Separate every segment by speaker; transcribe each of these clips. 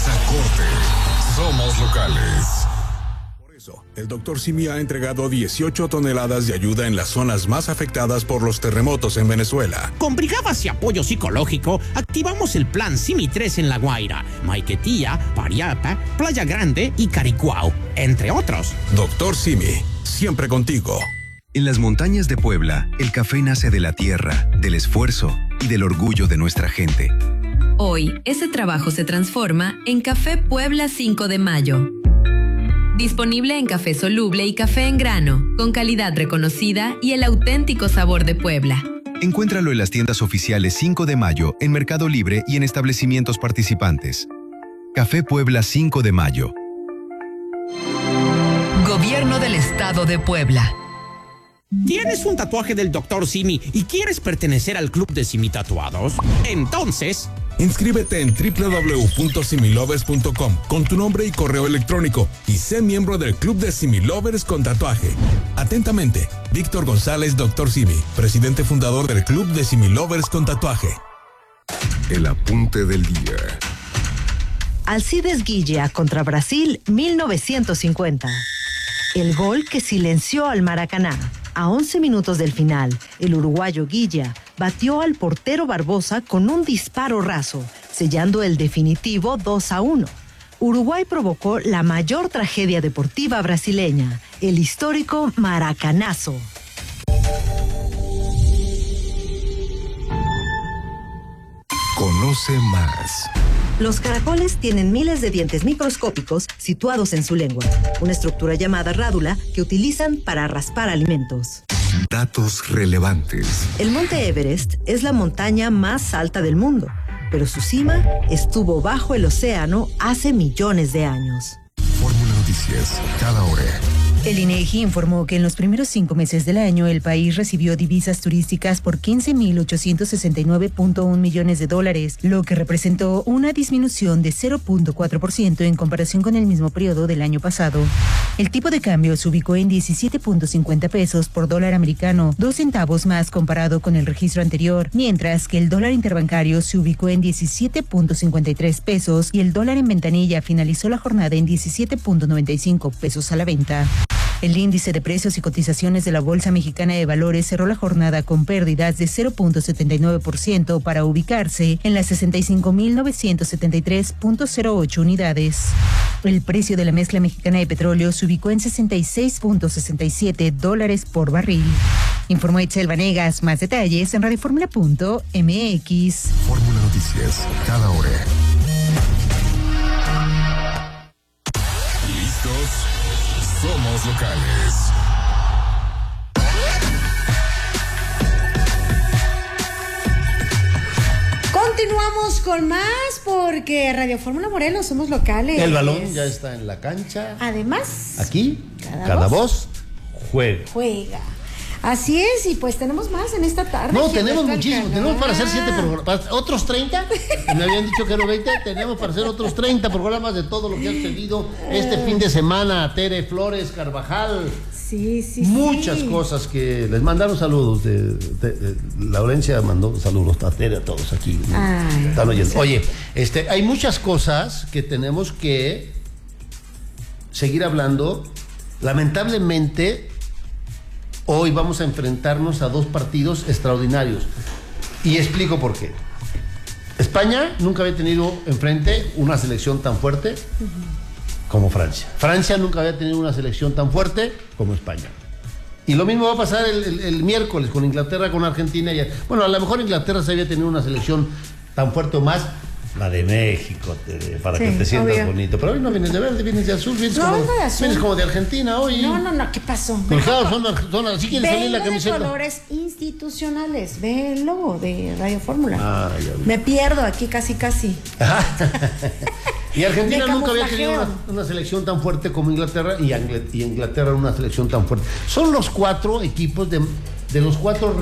Speaker 1: Pasacorte. Somos locales. El Dr. Simi ha entregado 18 toneladas de ayuda en las zonas más afectadas por los terremotos en Venezuela.
Speaker 2: Con brigadas y apoyo psicológico, activamos el plan Simi 3 en La Guaira, Maiquetía, Pariapa, Playa Grande y Caricuao, entre otros.
Speaker 1: Dr. Simi, siempre contigo.
Speaker 3: En las montañas de Puebla, el café nace de la tierra, del esfuerzo y del orgullo de nuestra gente.
Speaker 4: Hoy, ese trabajo se transforma en Café Puebla 5 de Mayo. Disponible en café soluble y café en grano, con calidad reconocida y el auténtico sabor de Puebla.
Speaker 3: Encuéntralo en las tiendas oficiales 5 de Mayo, en Mercado Libre y en establecimientos participantes. Café Puebla 5 de Mayo.
Speaker 4: Gobierno del Estado de Puebla.
Speaker 2: ¿Tienes un tatuaje del Dr. Simi y quieres pertenecer al club de Simi Tatuados? Entonces,
Speaker 1: inscríbete en www.similovers.com con tu nombre y correo electrónico y sé miembro del club de Similovers con tatuaje. Atentamente, Víctor González, Dr. Simi, presidente fundador del club de Similovers con tatuaje.
Speaker 5: El apunte del día.
Speaker 6: Alcides Guilla contra Brasil, 1950. El gol que silenció al Maracaná. A 11 minutos del final, el uruguayo Guilla batió al portero Barbosa con un disparo raso, sellando el definitivo 2-1. Uruguay provocó la mayor tragedia deportiva brasileña, el histórico Maracanazo.
Speaker 5: Conoce más.
Speaker 6: Los caracoles tienen miles de dientes microscópicos situados en su lengua, una estructura llamada rádula que utilizan para raspar alimentos.
Speaker 5: Datos relevantes.
Speaker 6: El monte Everest es la montaña más alta del mundo, pero su cima estuvo bajo el océano hace millones de años.
Speaker 5: Fórmula Noticias, cada hora.
Speaker 7: El INEGI informó que en los primeros 5 meses del año el país recibió divisas turísticas por 15.869.1 millones de dólares, lo que representó una disminución de 0.4% en comparación con el mismo periodo del año pasado. El tipo de cambio se ubicó en 17.50 pesos por dólar americano, 2 centavos más comparado con el registro anterior, mientras que el dólar interbancario se ubicó en 17.53 pesos y el dólar en ventanilla finalizó la jornada en 17.95 pesos a la venta. El índice de precios y cotizaciones de la Bolsa Mexicana de Valores cerró la jornada con pérdidas de 0.79% para ubicarse en las 65.973.08 unidades. El precio de la mezcla mexicana de petróleo se ubicó en $66.67 por barril. Informó Itzel Vanegas. Más detalles en radioformula.mx.
Speaker 5: Fórmula Noticias, cada hora.
Speaker 1: ¿Listos? Somos locales.
Speaker 8: Continuamos con más porque Radio Fórmula Morelos somos locales.
Speaker 9: El balón ya está en la cancha.
Speaker 8: Además,
Speaker 9: aquí, cada voz juega.
Speaker 8: Así es, y pues tenemos más en esta tarde.
Speaker 9: No, tenemos muchísimo, tenemos para hacer 7 programas, otros 30, me habían dicho que eran 20, tenemos para hacer otros 30 programas de todo lo que ha sucedido este fin de semana. Tere Flores Carvajal,
Speaker 8: sí,
Speaker 9: muchas cosas que les mandaron saludos, Laurencia mandó saludos a Tere, a todos aquí, están oyendo. Oye, hay muchas cosas que tenemos que seguir hablando, lamentablemente. Hoy vamos a enfrentarnos a 2 partidos extraordinarios. Y explico por qué. España nunca había tenido enfrente una selección tan fuerte como Francia. Francia nunca había tenido una selección tan fuerte como España. Y lo mismo va a pasar el miércoles con Inglaterra, con Argentina. Bueno, a lo mejor Inglaterra se había tenido una selección tan fuerte o más. La de México, para que te sientas obvio. Bonito. Pero hoy no vienes de verde, vienes de azul, vienes como de Argentina hoy.
Speaker 8: No, ¿qué pasó?
Speaker 9: Claro, son así quieres salir la camiseta.
Speaker 8: De colores institucionales, ve el logo de Radio Fórmula. Me pierdo aquí casi.
Speaker 9: Y Argentina nunca había tenido una selección tan fuerte como Inglaterra y Inglaterra una selección tan fuerte. Son los 4 equipos de los 4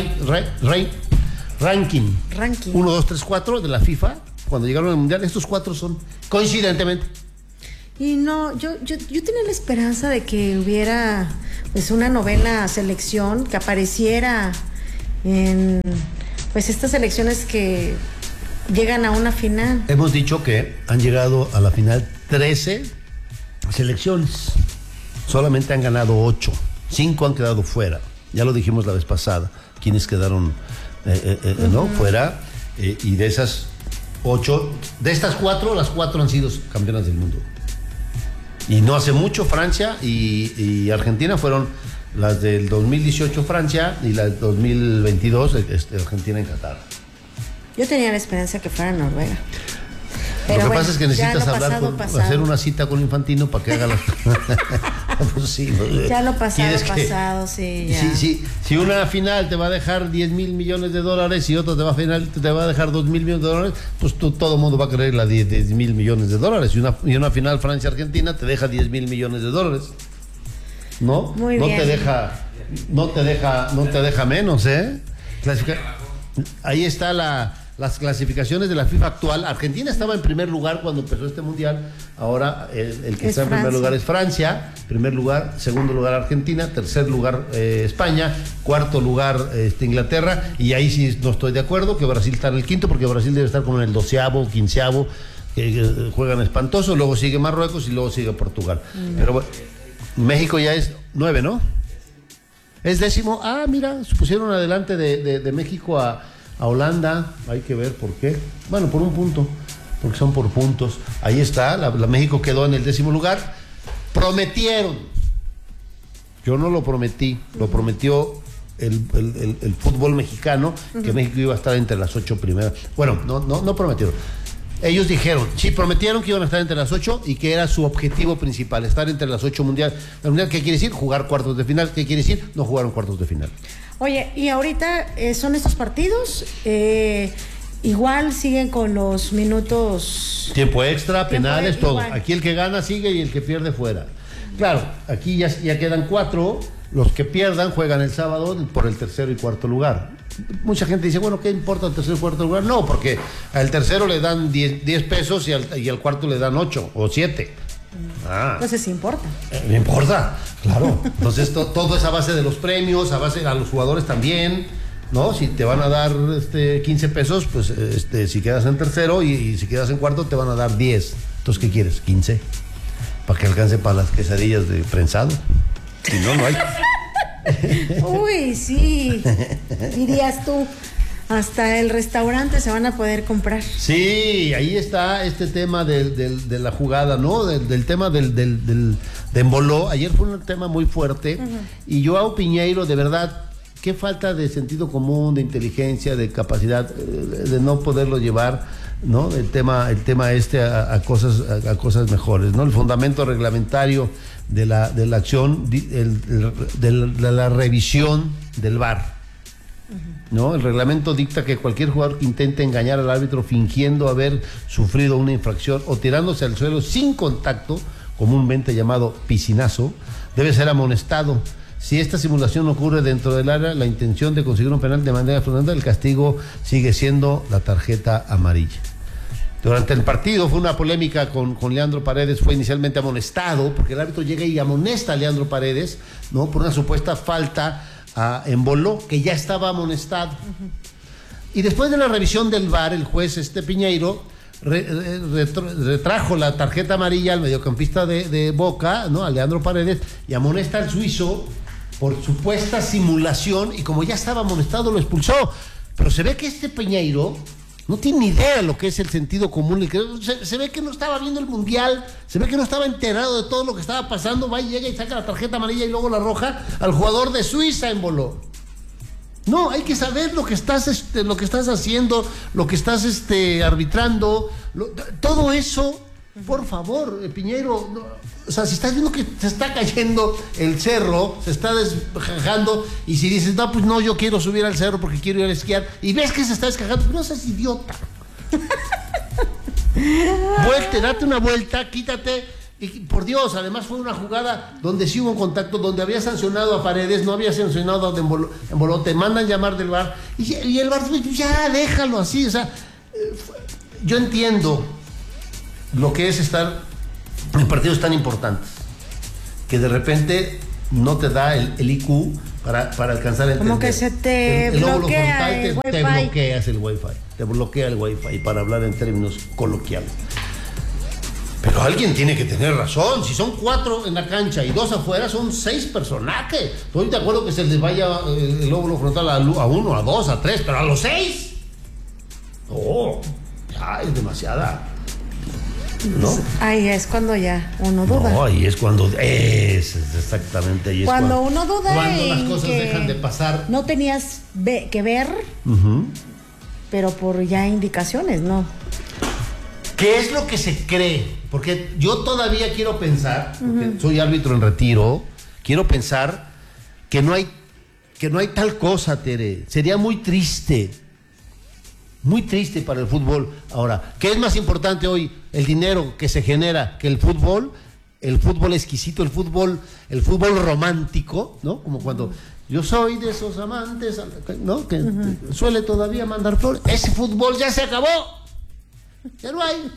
Speaker 9: ranking. 1, 2, 3, 4 de la FIFA. Cuando llegaron al Mundial, estos 4 son coincidentemente.
Speaker 8: Y no, yo tenía la esperanza de que hubiera pues una novena selección que apareciera en pues estas elecciones que llegan a una final.
Speaker 9: Hemos dicho que han llegado a la final 13 selecciones. Solamente han ganado 8. 5 han quedado fuera. Ya lo dijimos la vez pasada. Quienes quedaron fuera. Y de esas 8, de estas 4, las 4 han sido campeonas del mundo. Y no hace mucho Francia y Argentina fueron las del 2018 Francia y las del 2022 Argentina en Qatar.
Speaker 8: Yo tenía la esperanza que fuera Noruega.
Speaker 9: Pero lo que pasa es que necesitas hacer una cita con Infantino para que haga las... pues sí,
Speaker 8: ya lo pasado, sí, ya.
Speaker 9: Si una final te va a dejar $10,000 millones y otra te va a dejar $2,000 millones, pues todo el mundo va a querer la de $10,000 millones. Y una final Francia-Argentina te deja $10,000 millones. ¿No? Muy bien. No te deja menos, ¿eh? Ahí está las clasificaciones de la FIFA actual. Argentina estaba en primer lugar cuando empezó este mundial. Ahora el que está en primer lugar es Francia. Primer lugar, segundo lugar Argentina, tercer lugar España, cuarto lugar Inglaterra. Y ahí sí no estoy de acuerdo que Brasil está en el quinto, porque Brasil debe estar como en el 12º, 15º. Juegan espantoso. Luego sigue Marruecos y luego sigue Portugal. Pero bueno, México ya es 9, ¿no? Es 10º. Ah, mira, se pusieron adelante de México a Holanda. Hay que ver por qué. Bueno, por un punto, porque son por puntos. Ahí está, la México quedó en el 10º lugar. Prometieron. Yo no lo prometí, lo prometió el fútbol mexicano, que México iba a estar entre las 8 primeras. Bueno, no prometieron. Ellos dijeron, sí, prometieron que iban a estar entre las 8 y que era su objetivo principal, estar entre las 8 mundial. ¿El mundial qué quiere decir? Jugar cuartos de final. ¿Qué quiere decir? No jugaron cuartos de final.
Speaker 8: Oye, y ahorita son estos partidos, igual siguen con los minutos...
Speaker 9: Tiempo extra, penales, todo. Igual. Aquí el que gana sigue y el que pierde fuera. Claro, aquí ya quedan 4, los que pierdan juegan el sábado por el tercero y cuarto lugar. Mucha gente dice, bueno, ¿qué importa el tercero y cuarto lugar? No, porque al tercero le dan 10 pesos y al cuarto le dan 8 o 7.
Speaker 8: Entonces sí importa.
Speaker 9: Me importa, claro. Entonces todo es a base de los premios, a los jugadores también, ¿no? Si te van a dar 15 pesos, pues si quedas en tercero y si quedas en cuarto te van a dar 10. Entonces, ¿qué quieres? 15. Para que alcance para las quesadillas de prensado. Si no hay.
Speaker 8: Uy, sí. Dirías tú. Hasta el restaurante se van a poder comprar.
Speaker 9: Sí, ahí está este tema de la jugada, ¿no? Del tema de Emboló. Ayer fue un tema muy fuerte. Y Joao Piñeiro, de verdad, qué falta de sentido común, de inteligencia, de capacidad, de no poderlo llevar, ¿no? El tema a cosas mejores, ¿no? El fundamento reglamentario de la acción, de la revisión del VAR. ¿No? El reglamento dicta que cualquier jugador que intente engañar al árbitro fingiendo haber sufrido una infracción o tirándose al suelo sin contacto, comúnmente llamado piscinazo, debe ser amonestado. Si esta simulación ocurre dentro del área, la intención de conseguir un penal de manera fundamental, el castigo sigue siendo la tarjeta amarilla. Durante el partido fue una polémica con Leandro Paredes. Fue inicialmente amonestado porque el árbitro llega y amonesta a Leandro Paredes, ¿no? Por una supuesta falta a Emboló, que ya estaba amonestado. Y después de la revisión del VAR, el juez Piñeiro retrajo la tarjeta amarilla al mediocampista de Boca, ¿no? A Leandro Paredes, y amonesta al suizo por supuesta simulación, y como ya estaba amonestado lo expulsó. Pero se ve que Piñeiro no tiene ni idea de lo que es el sentido común. Se ve que no estaba viendo el mundial, se ve que no estaba enterado de todo lo que estaba pasando. Va y llega y saca la tarjeta amarilla y luego la roja al jugador de Suiza Emboló. No, hay que saber lo que estás haciendo, lo que estás arbitrando, todo eso. Por favor, Piñeiro, o sea, si estás viendo que se está cayendo el cerro, se está descajando, y si dices, no, pues no, yo quiero subir al cerro porque quiero ir a esquiar, y ves que se está descajando, pues no seas idiota. Date una vuelta, quítate, y por Dios, además fue una jugada donde sí hubo un contacto, donde había sancionado a Paredes, no había sancionado a Emboló, te mandan llamar del VAR, y el VAR, ya, déjalo así, o sea, yo entiendo lo que es estar en partidos tan importantes, que de repente no te da el IQ para alcanzar a entender.
Speaker 8: Como que se te
Speaker 9: el lóbulo
Speaker 8: bloquea
Speaker 9: frontal
Speaker 8: el
Speaker 9: te bloqueas el Wi-Fi. Te bloquea el Wi-Fi, para hablar en términos coloquiales. Pero alguien tiene que tener razón. Si son 4 en la cancha y 2 afuera, son 6 personajes. Estoy de acuerdo que se les vaya el lóbulo frontal a 1, a 2, a 3, pero a los 6. Oh, ya es demasiada. ¿No?
Speaker 8: Ahí es cuando ya uno duda.
Speaker 9: No, ahí es cuando exactamente ahí es
Speaker 8: cuando uno duda.
Speaker 9: Cuando las cosas dejan de pasar.
Speaker 8: No tenías que ver, pero por ya indicaciones, ¿no?
Speaker 9: ¿Qué es lo que se cree? Porque yo todavía quiero pensar, porque soy árbitro en retiro, quiero pensar que no hay tal cosa, Tere. Sería muy triste para el fútbol. Ahora, ¿qué es más importante hoy? El dinero que se genera que el fútbol exquisito, el fútbol romántico, ¿no? Como cuando yo soy de esos amantes, ¿no? Que suele todavía mandar flores. Ese fútbol ya se acabó. Ya no hay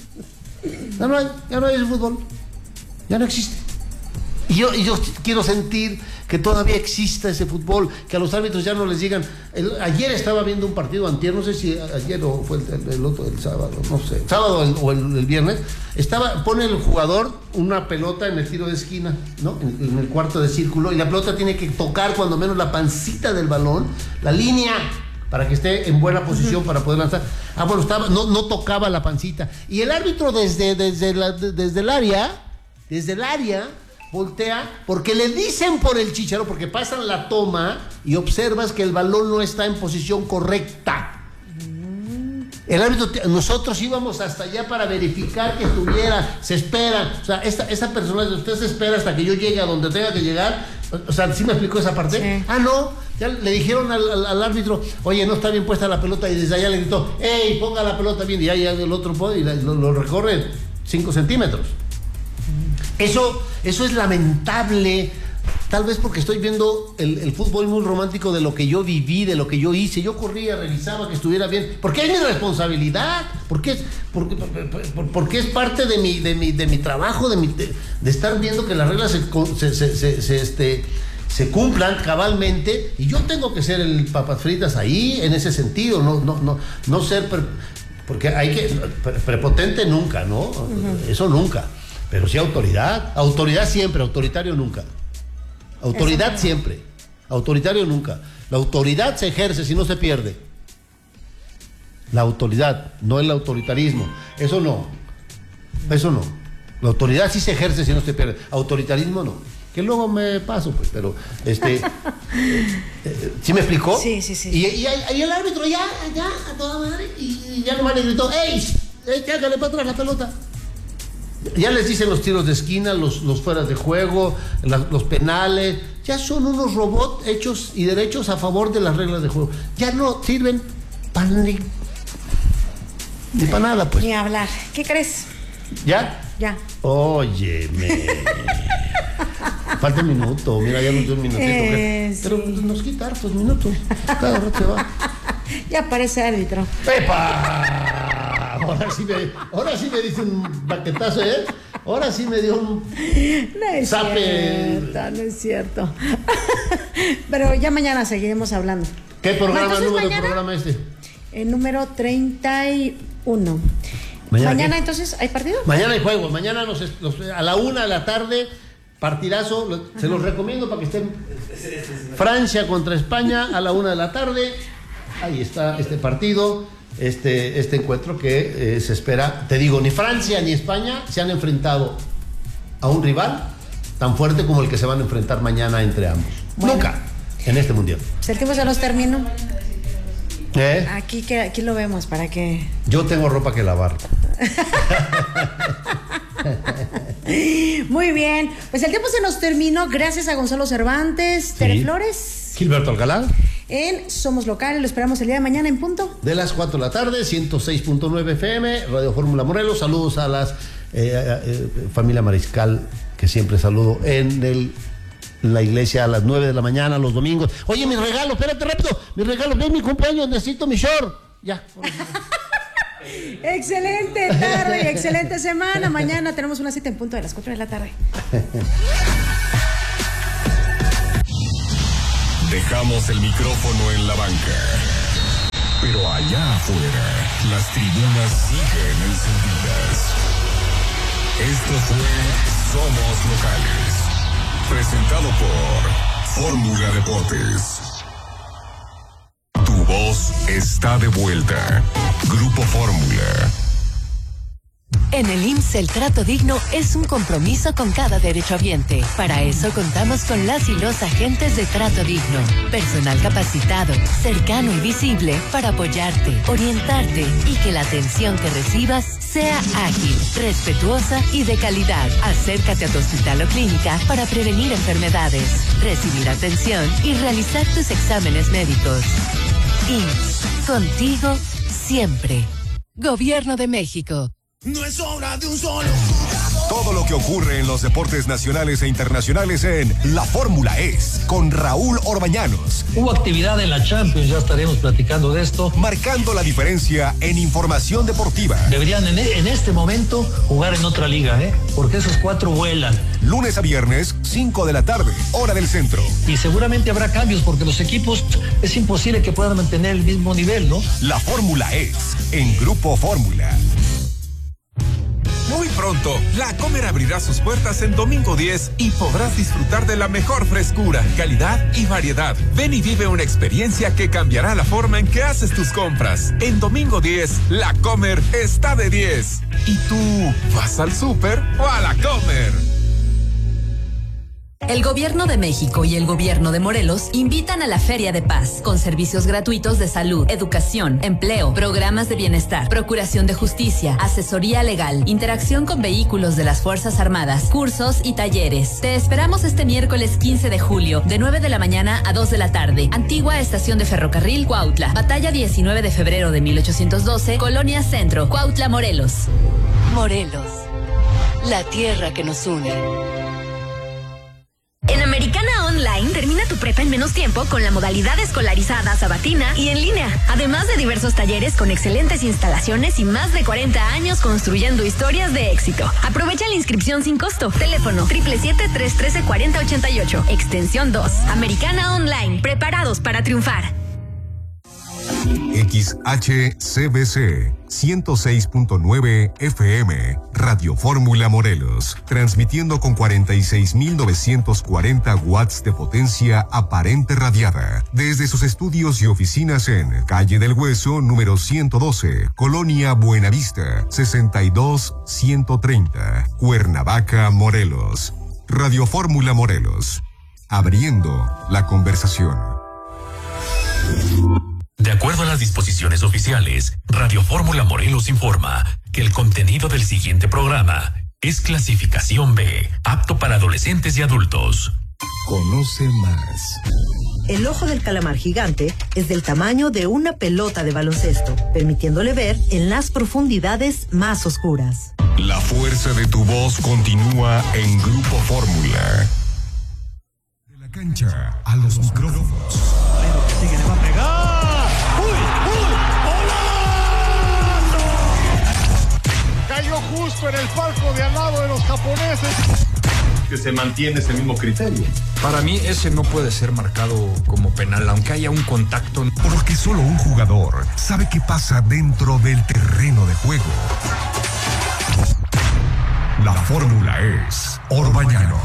Speaker 9: ese fútbol. Ya no existe. Y yo quiero sentir que todavía exista ese fútbol, que a los árbitros ya no les digan. Ayer estaba viendo un partido, antier, no sé si ayer o fue el sábado, no sé, sábado o el viernes, pone el jugador una pelota en el tiro de esquina, ¿no? En el cuarto de círculo, y la pelota tiene que tocar cuando menos la pancita del balón, la línea, para que esté en buena posición para poder lanzar. Bueno, no tocaba la pancita. Y el árbitro desde el área voltea, porque le dicen por el chícharo, porque pasan la toma y observas que el balón no está en posición correcta. El árbitro, nosotros íbamos hasta allá para verificar que estuviera, se espera, o sea, esa persona, usted se espera hasta que yo llegue a donde tenga que llegar. O sea, ¿sí me explicó esa parte? Sí. No, ya le dijeron al árbitro, oye, no está bien puesta la pelota, y desde allá le gritó, ¡ey, ponga la pelota bien! Y ya el otro puede, y lo recorre 5 centímetros. Eso es lamentable, tal vez porque estoy viendo el fútbol muy romántico de lo que yo viví, de lo que yo hice. Yo corría, revisaba que estuviera bien, porque es mi responsabilidad, porque es parte de mi trabajo, de estar viendo que las reglas se cumplan cabalmente, y yo tengo que ser el papas fritas ahí, en ese sentido, no ser porque hay que prepotente nunca, ¿no? Eso nunca. Pero sí autoridad siempre, autoritario nunca. Autoridad siempre, autoritario nunca. La autoridad se ejerce, si no se pierde. La autoridad, no el autoritarismo. Eso no. La autoridad sí se ejerce, si no se pierde. Autoritarismo no. Que luego me paso, pues, pero ¿sí me explicó?
Speaker 8: Sí.
Speaker 9: Y el árbitro ya, a toda madre, y ya nomás le gritó, ¡ey! ¡Chágale para atrás la pelota! Ya les dicen los tiros de esquina, los fueras de juego, los penales. Ya son unos robots hechos y derechos a favor de las reglas de juego. Ya no sirven para ni para nada, pues.
Speaker 8: Ni hablar. ¿Qué crees?
Speaker 9: ¿Ya?
Speaker 8: Ya.
Speaker 9: Óyeme. Falta un minuto. Mira, ya nos dio un minutito.
Speaker 8: Sí.
Speaker 9: Pero nos quita hartos minutos. Cada rato se va.
Speaker 8: Ya parece árbitro.
Speaker 9: ¡Pepa! Ahora sí me dice un baquetazo, ¿eh? Ahora sí me dio un zape.
Speaker 8: No es cierto. Pero ya mañana seguiremos hablando.
Speaker 9: ¿Qué programa, número de programa este?
Speaker 8: El número 31. ¿Mañana entonces hay partido?
Speaker 9: Mañana hay juego. Mañana a la 1 de la tarde, partidazo. Se los recomiendo para que estén. Francia contra España a la 1 de la tarde. Ahí está este partido. Este encuentro que se espera. Te digo, ni Francia ni España se han enfrentado a un rival tan fuerte como el que se van a enfrentar mañana entre ambos. Bueno, nunca en este mundial.
Speaker 8: Pues el tiempo se nos terminó. Aquí lo vemos para que.
Speaker 9: Yo tengo ropa que lavar.
Speaker 8: Muy bien, pues el tiempo se nos terminó. Gracias a Gonzalo Cervantes, Tere Flores,
Speaker 9: Gilberto Alcalá.
Speaker 8: En Somos Locales, lo esperamos el día de mañana en punto.
Speaker 9: De las 4 de la tarde, 106.9 FM, Radio Fórmula Morelos. Saludos a las familia Mariscal, que siempre saludo en la iglesia a las 9 de la mañana, los domingos. Oye, mi regalo, espérate rápido. Mi regalo, ven mi cumpleaños, necesito mi short. Ya.
Speaker 8: Excelente tarde, excelente semana. Mañana tenemos una cita en punto de las 4 de la tarde.
Speaker 1: Dejamos el micrófono en la banca. Pero allá afuera, las tribunas siguen encendidas. Esto fue Somos Locales. Presentado por Fórmula Deportes. Tu voz está de vuelta. Grupo Fórmula.
Speaker 10: En el IMSS el trato digno es un compromiso con cada derechohabiente. Para eso contamos con las y los agentes de trato digno. Personal capacitado, cercano y visible para apoyarte, orientarte y que la atención que recibas sea ágil, respetuosa y de calidad. Acércate a tu hospital o clínica para prevenir enfermedades, recibir atención y realizar tus exámenes médicos. IMSS, contigo siempre. Gobierno de México.
Speaker 11: No es obra de un solo jugador.
Speaker 12: Todo lo que ocurre en los deportes nacionales e internacionales en La Fórmula Es, con Raúl Orbañanos.
Speaker 13: Hubo actividad en la Champions, ya estaremos platicando de esto.
Speaker 12: Marcando la diferencia en información deportiva.
Speaker 13: Deberían en este momento jugar en otra liga, porque esos 4 vuelan.
Speaker 12: Lunes a viernes, 5 de la tarde, hora del centro.
Speaker 13: Y seguramente habrá cambios, porque los equipos es imposible que puedan mantener el mismo nivel, ¿no?
Speaker 12: La Fórmula Es, en Grupo Fórmula.
Speaker 14: Muy pronto, La Comer abrirá sus puertas en domingo 10 y podrás disfrutar de la mejor frescura, calidad y variedad. Ven y vive una experiencia que cambiará la forma en que haces tus compras. En domingo 10, La Comer está de 10. ¿Y tú vas al súper o a La Comer?
Speaker 4: El Gobierno de México y el Gobierno de Morelos invitan a la Feria de Paz, con servicios gratuitos de salud, educación, empleo, programas de bienestar, procuración de justicia, asesoría legal, interacción con vehículos de las Fuerzas Armadas, cursos y talleres. Te esperamos este miércoles 15 de julio, de 9 de la mañana a 2 de la tarde. Antigua Estación de Ferrocarril, Cuautla. Batalla 19 de febrero de 1812, Colonia Centro, Cuautla, Morelos.
Speaker 10: Morelos, la tierra que nos une.
Speaker 15: En Americana Online termina tu prepa en menos tiempo con la modalidad escolarizada, sabatina y en línea. Además de diversos talleres con excelentes instalaciones y más de 40 años construyendo historias de éxito. Aprovecha la inscripción sin costo. Teléfono 777-313-4088. Extensión 2. Americana Online. Preparados para triunfar.
Speaker 3: XHCBC 106.9 FM, Radio Fórmula Morelos, transmitiendo con 46.940 watts de potencia aparente radiada, desde sus estudios y oficinas en Calle del Hueso, número 112, Colonia Buenavista, 62130, Cuernavaca, Morelos. Radio Fórmula Morelos, abriendo la conversación.
Speaker 16: De acuerdo a las disposiciones oficiales, Radio Fórmula Morelos informa que el contenido del siguiente programa es clasificación B, apto para adolescentes y adultos.
Speaker 3: Conoce más.
Speaker 6: El ojo del calamar gigante es del tamaño de una pelota de baloncesto, permitiéndole ver en las profundidades más oscuras.
Speaker 1: La fuerza de tu voz continúa en Grupo Fórmula.
Speaker 3: De la cancha a los micrófonos.
Speaker 11: Sí que le va a pegar. Cayó justo en el palco de al lado de los japoneses.
Speaker 17: Que se mantiene ese mismo criterio.
Speaker 18: Para mí ese no puede ser marcado como penal, aunque haya un contacto.
Speaker 3: Porque solo un jugador sabe qué pasa dentro del terreno de juego. La fórmula es Orbañanos.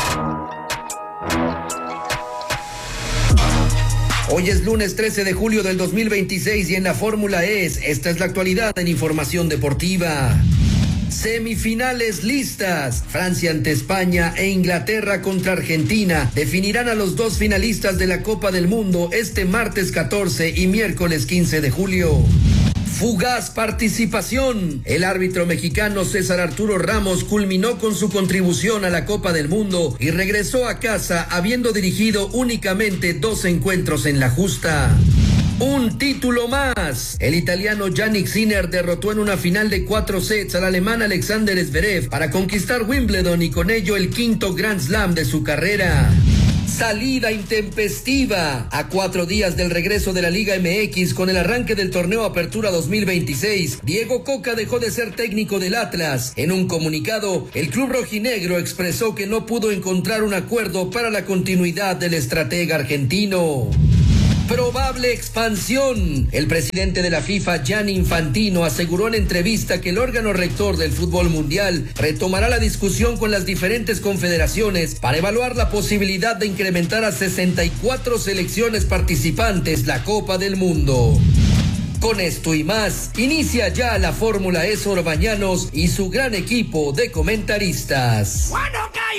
Speaker 19: Hoy es lunes 13 de julio del 2026 y en la Fórmula esta es la actualidad en información deportiva. Semifinales listas. Francia ante España e Inglaterra contra Argentina definirán a los 2 finalistas de la Copa del Mundo este martes 14 y miércoles 15 de julio. Fugaz participación. El árbitro mexicano César Arturo Ramos culminó con su contribución a la Copa del Mundo y regresó a casa habiendo dirigido únicamente 2 encuentros en la justa. Un título más. El italiano Jannik Sinner derrotó en una final de 4 sets al alemán Alexander Zverev para conquistar Wimbledon y con ello el 5º Grand Slam de su carrera. Salida intempestiva. A 4 días del regreso de la Liga MX con el arranque del torneo Apertura 2026, Diego Coca dejó de ser técnico del Atlas. En un comunicado, el club rojinegro expresó que no pudo encontrar un acuerdo para la continuidad del estratega argentino. Probable expansión. El presidente de la FIFA, Gianni Infantino, aseguró en entrevista que el órgano rector del fútbol mundial retomará la discusión con las diferentes confederaciones para evaluar la posibilidad de incrementar a 64 selecciones participantes la Copa del Mundo. Con esto y más, inicia ya la Fórmula E Orbañanos y su gran equipo de comentaristas.